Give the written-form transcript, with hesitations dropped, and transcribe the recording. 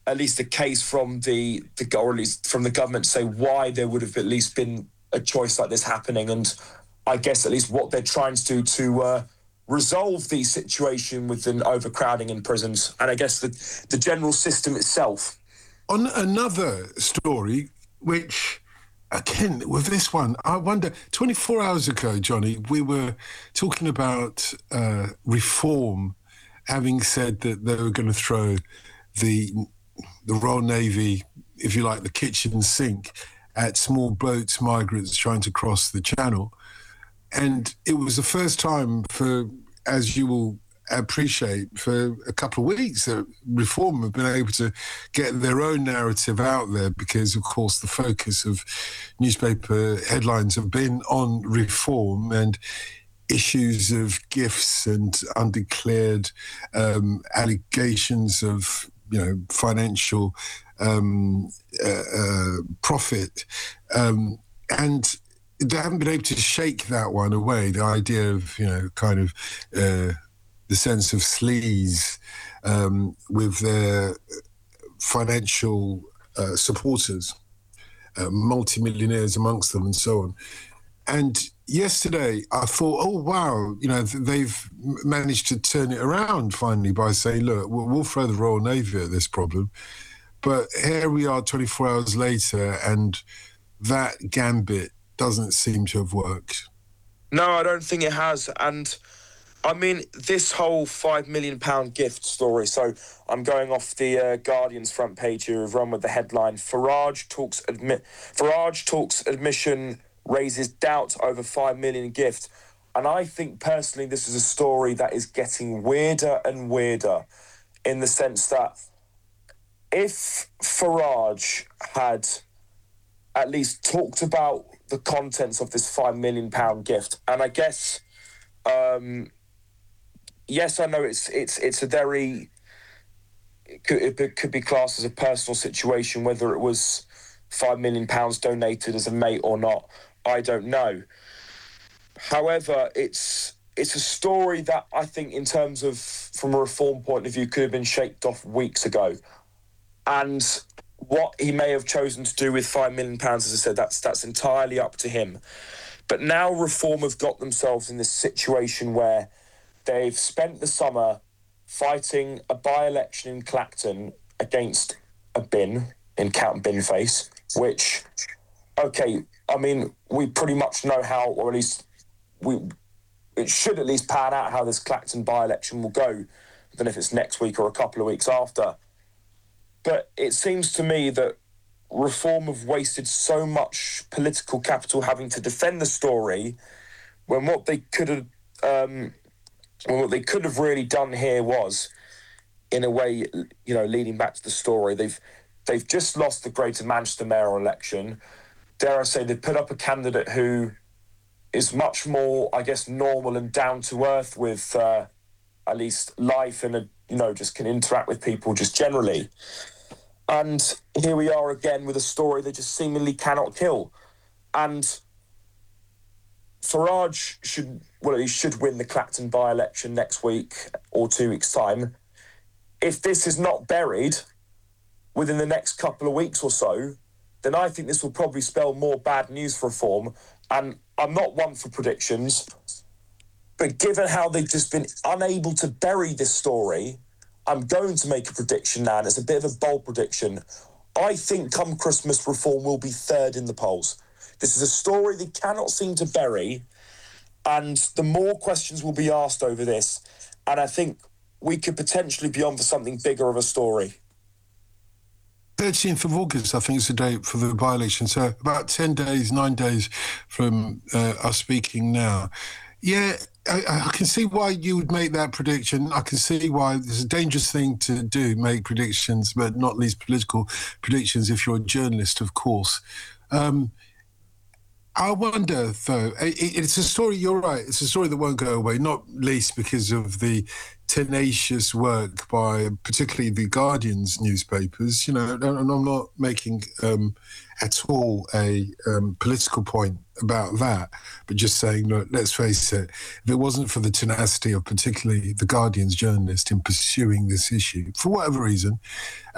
at least a case from or at least from the government to say why there would have at least been a choice like this happening, and I guess at least what they're trying to do to resolve the situation with an overcrowding in prisons, and I guess the general system itself. On another story, which, again, with this one, I wonder, 24 hours ago, Johnny, we were talking about reform, having said that they were going to throw the Royal Navy, if you like, the kitchen sink at small boats, migrants trying to cross the channel. And it was the first time for, as you will appreciate, for a couple of weeks that Reform have been able to get their own narrative out there, because, of course, the focus of newspaper headlines have been on Reform and issues of gifts and undeclared allegations of, financial profit. And they haven't been able to shake that one away, the idea of, the sense of sleaze with their financial supporters, multimillionaires amongst them and so on. And yesterday I thought, oh, wow, they've managed to turn it around finally by saying, look, we'll throw the Royal Navy at this problem. But here we are 24 hours later, and that gambit doesn't seem to have worked. No, I don't think it has. And I mean, this whole £5 million gift story, so I'm going off the Guardian's front page here, have run with the headline, Farage talks admission raises doubt over £5 million gift. And I think personally this is a story that is getting weirder and weirder, in the sense that if Farage had at least talked about the contents of this £5 million gift, and I guess, yes, I know it's a very, it could be classed as a personal situation, whether it was £5 million donated as a mate or not, I don't know. However, it's a story that I think, in terms of, from a Reform point of view, could have been shaped off weeks ago. And what he may have chosen to do with £5 million, as I said, that's entirely up to him. But now Reform have got themselves in this situation where they've spent the summer fighting a by-election in Clacton against a bin in Count Binface, which, okay, I mean, we pretty much know how, or at least it should at least pan out how this Clacton by-election will go. I don't know if it's next week or a couple of weeks after. But it seems to me that Reform have wasted so much political capital having to defend the story, when what they could have really done here was, in a way, leading back to the story, they've just lost the Greater Manchester mayoral election. Dare I say, they've put up a candidate who is much more, I guess, normal and down to earth with at least life, and just can interact with people just generally. And here we are again with a story that just seemingly cannot kill. And Farage should win the Clacton by-election next week or 2 weeks' time. If this is not buried within the next couple of weeks or so, then I think this will probably spell more bad news for Reform. And I'm not one for predictions, but given how they've just been unable to bury this story, I'm going to make a prediction now, and it's a bit of a bold prediction. I think come Christmas, Reform will be third in the polls. This is a story they cannot seem to bury, and the more questions will be asked over this, and I think we could potentially be on for something bigger of a story. 13th of August, I think, is the date for the by-election. So about 9 days from us speaking now. Yeah, I can see why you would make that prediction. I can see why it's a dangerous thing to do, make predictions, but not least political predictions if you're a journalist, of course. I wonder, though, it's a story, you're right, it's a story that won't go away, not least because of the tenacious work by particularly the Guardian's newspapers. And I'm not making at all a political point about that, but just saying, look, let's face it, if it wasn't for the tenacity of particularly the Guardian's journalist in pursuing this issue, for whatever reason,